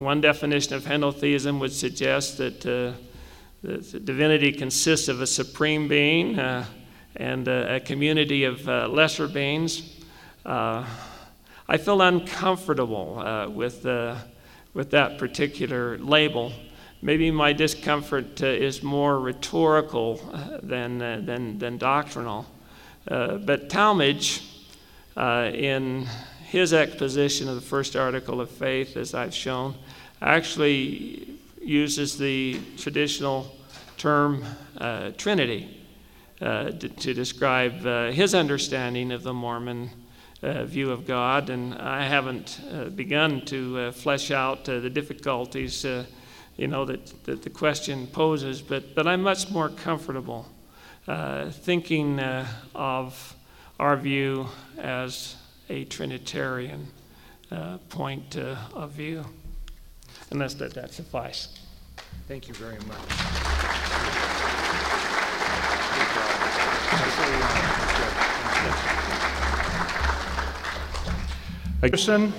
One definition of henotheism would suggest that the divinity consists of a supreme being and a community of lesser beings. I feel uncomfortable with that particular label. Maybe my discomfort is more rhetorical than doctrinal. But Talmage, in his exposition of the first article of faith, as I've shown, actually uses the traditional term Trinity to describe his understanding of the Mormon view of God. And I haven't begun to flesh out the difficulties that the question poses, but I'm much more comfortable thinking of our view as a Trinitarian point of view. Unless that suffice. Thank you very much. Anderson.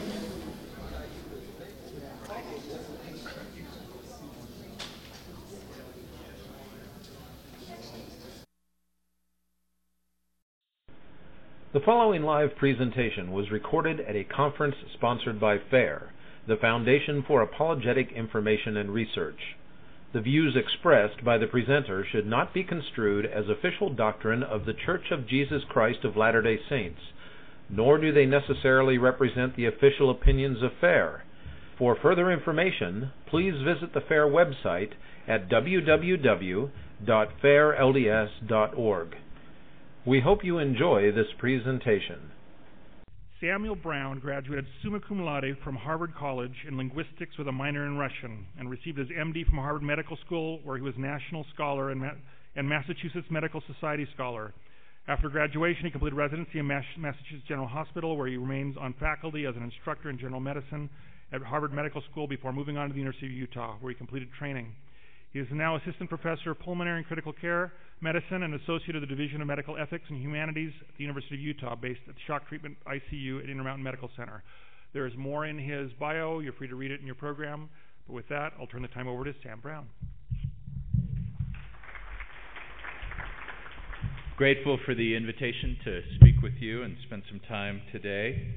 The following live presentation was recorded at a conference sponsored by FAIR, the Foundation for Apologetic Information and Research. The views expressed by the presenter should not be construed as official doctrine of The Church of Jesus Christ of Latter-day Saints, nor do they necessarily represent the official opinions of FAIR. For further information, please visit the FAIR website at www.fairlds.org. We hope you enjoy this presentation. Samuel Brown graduated summa cum laude from Harvard College in linguistics with a minor in Russian and received his MD from Harvard Medical School, where he was National Scholar and Massachusetts Medical Society Scholar. After graduation, he completed residency in Massachusetts General Hospital, where he remains on faculty as an instructor in general medicine at Harvard Medical School before moving on to the University of Utah, where he completed training. He is now Assistant Professor of Pulmonary and Critical Care Medicine and Associate of the Division of Medical Ethics and Humanities at the University of Utah, based at the Shock Treatment ICU at Intermountain Medical Center. There is more in his bio. You're free to read it in your program. But with that, I'll turn the time over to Sam Brown. Grateful for the invitation to speak with you and spend some time today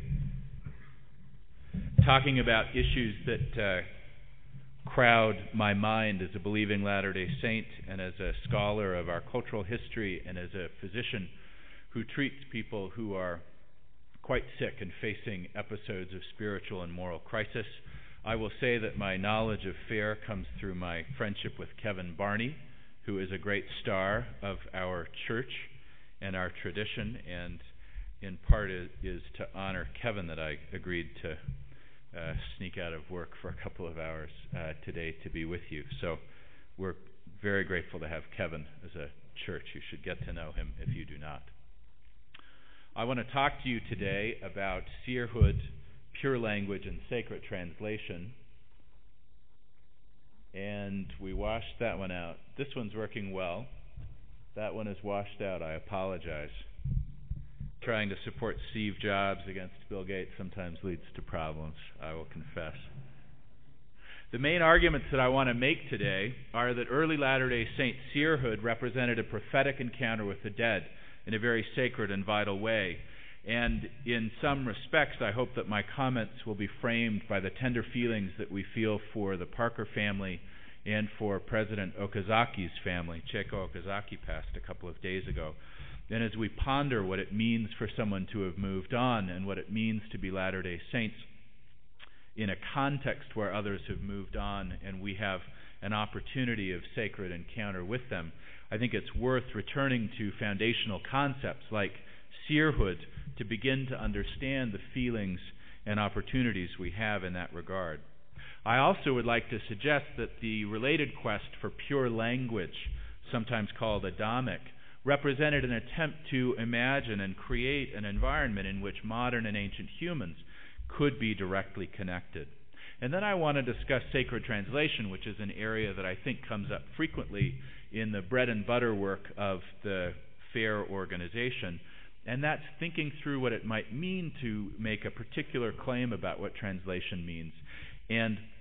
talking about issues that crowd my mind as a believing Latter-day Saint and as a scholar of our cultural history and as a physician who treats people who are quite sick and facing episodes of spiritual and moral crisis. I will say that my knowledge of FAIR comes through my friendship with Kevin Barney, who is a great star of our church and our tradition, and in part is to honor Kevin that I agreed to sneak out of work for a couple of hours today to be with you. So we're very grateful to have Kevin as a church. You should get to know him if you do not. I want to talk to you today about seerhood, pure language, and sacred translation. And we washed that one out. This one's working well. That one is washed out. I apologize. Trying to support Steve Jobs against Bill Gates sometimes leads to problems, I will confess. The main arguments that I want to make today are that early Latter-day Saint seerhood represented a prophetic encounter with the dead in a very sacred and vital way. And in some respects, I hope that my comments will be framed by the tender feelings that we feel for the Parker family and for President Okazaki's family. Chieko Okazaki passed a couple of days ago. And as we ponder what it means for someone to have moved on and what it means to be Latter-day Saints in a context where others have moved on and we have an opportunity of sacred encounter with them, I think it's worth returning to foundational concepts like seerhood to begin to understand the feelings and opportunities we have in that regard. I also would like to suggest that the related quest for pure language, sometimes called Adamic, represented an attempt to imagine and create an environment in which modern and ancient humans could be directly connected. And then I want to discuss sacred translation, which is an area that I think comes up frequently in the bread and butter work of the FAIR organization, and that's thinking through what it might mean to make a particular claim about what translation means. And